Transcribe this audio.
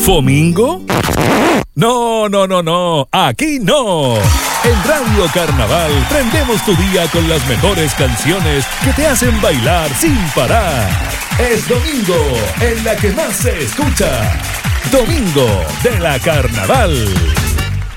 ¿Fomingo? No, no, no, no, aquí no. En Radio Carnaval prendemos tu día con las mejores canciones que te hacen bailar sin parar. Es domingo, en la que más se escucha. Domingo de la Carnaval.